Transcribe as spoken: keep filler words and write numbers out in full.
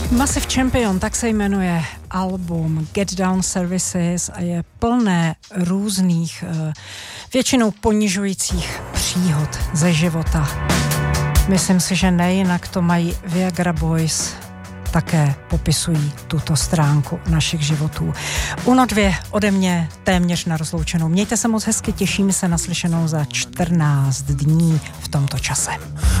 Massive Champion, tak se jmenuje album Get Down Services a je plné různých, většinou ponižujících příhod ze života. Myslím si, že nejinak to mají Viagra Boys, také popisují tuto stránku našich životů. Uno dvě ode mě téměř na rozloučenou. Mějte se moc hezky, těšíme se na slyšenou za čtrnáct dní v tomto čase.